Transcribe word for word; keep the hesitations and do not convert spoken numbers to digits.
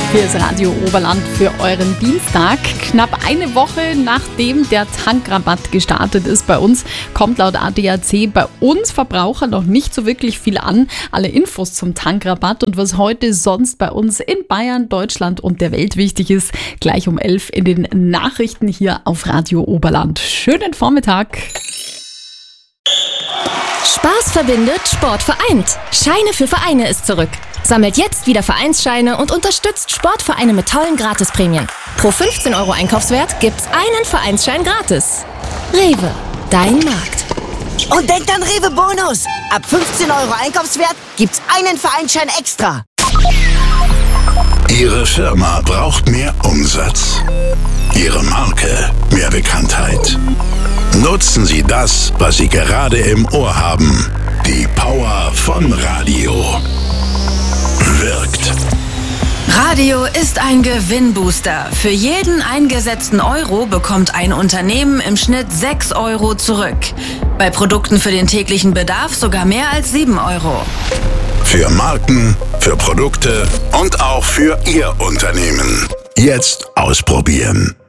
Hier ist Radio Oberland für euren Dienstag. Knapp eine Woche nachdem der Tankrabatt gestartet ist bei uns, kommt laut A D A C bei uns Verbraucher noch nicht so wirklich viel an. Alle Infos zum Tankrabatt und was heute sonst bei uns in Bayern, Deutschland und der Welt wichtig ist, gleich um elf in den Nachrichten hier auf Radio Oberland. Schönen Vormittag. Spaß verbindet, Sport vereint. Scheine für Vereine ist zurück. Sammelt jetzt wieder Vereinsscheine und unterstützt Sportvereine mit tollen Gratisprämien. Pro fünfzehn Euro Einkaufswert gibt's einen Vereinsschein gratis. Rewe, dein Markt. Und denkt an Rewe Bonus. Ab fünfzehn Euro Einkaufswert gibt's einen Vereinsschein extra. Ihre Firma braucht mehr Umsatz. Ihre Marke mehr Bekanntheit. Nutzen Sie das, was Sie gerade im Ohr haben. Die Power von Radio. Wirkt. Radio ist ein Gewinnbooster. Für jeden eingesetzten Euro bekommt ein Unternehmen im Schnitt sechs Euro zurück. Bei Produkten für den täglichen Bedarf sogar mehr als sieben Euro. Für Marken, für Produkte und auch für Ihr Unternehmen. Jetzt ausprobieren.